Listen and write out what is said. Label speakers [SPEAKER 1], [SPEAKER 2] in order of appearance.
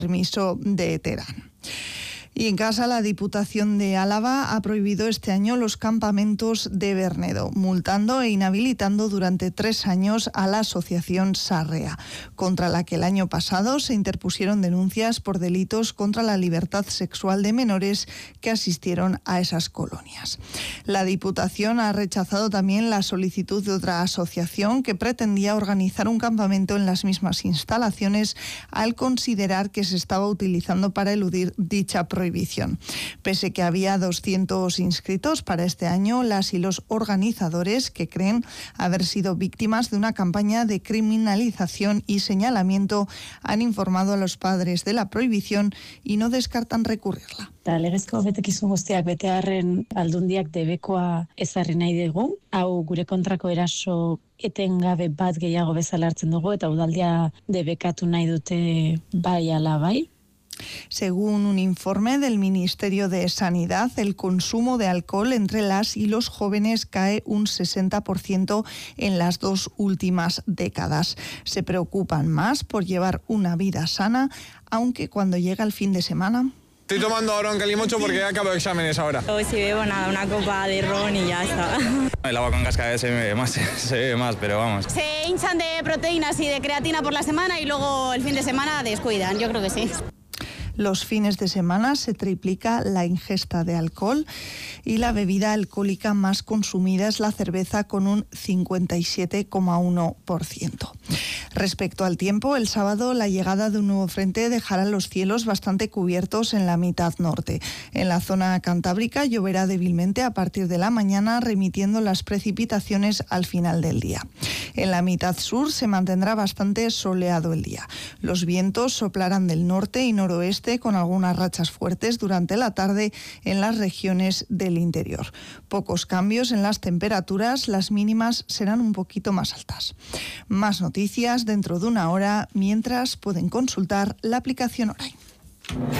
[SPEAKER 1] permiso de Teherán. Y en casa, la Diputación de Álava ha prohibido este año los campamentos de Bernedo, multando e inhabilitando durante 3 años a la asociación Sarrea, contra la que el año pasado se interpusieron denuncias por delitos contra la libertad sexual de menores que asistieron a esas colonias. La Diputación ha rechazado también la solicitud de otra asociación que pretendía organizar un campamento en las mismas instalaciones al considerar que se estaba utilizando para eludir dicha prohibición. Pese que había 200 inscritos para este año, las y los organizadores, que creen haber sido víctimas de una campaña de criminalización y señalamiento, han informado a los padres de la prohibición y no descartan recurrirla.
[SPEAKER 2] Legezko betekizun guztiak betearren aldundiak debekoa ezarri nahi dugu. Hau gure kontrako eraso etengabe bat gehiago bezala hartzen dugu eta udaldia debekatu nahi dute bai ala bai.
[SPEAKER 1] Según un informe del Ministerio de Sanidad, el consumo de alcohol entre las y los jóvenes cae un 60% en las 2 últimas décadas. Se preocupan más por llevar una vida sana, aunque cuando llega el fin de semana...
[SPEAKER 3] Estoy tomando ahora un calimocho porque acabo de exámenes ahora.
[SPEAKER 4] Hoy si bebo nada, una copa de ron y ya está.
[SPEAKER 3] El agua con gas cada vez se bebe más, pero vamos.
[SPEAKER 4] Se hinchan de proteínas y de creatina por la semana y luego el fin de semana descuidan, yo creo que sí.
[SPEAKER 1] Los fines de semana se triplica la ingesta de alcohol y la bebida alcohólica más consumida es la cerveza, con un 57,1%. Respecto al tiempo, el sábado la llegada de un nuevo frente dejará los cielos bastante cubiertos en la mitad norte. En la zona cantábrica lloverá débilmente a partir de la mañana, remitiendo las precipitaciones al final del día. En la mitad sur se mantendrá bastante soleado el día. Los vientos soplarán del norte y noroeste, con algunas rachas fuertes durante la tarde en las regiones del interior. Pocos cambios en las temperaturas, las mínimas serán un poquito más altas. Más noticias dentro de una hora, mientras pueden consultar la aplicación Orain.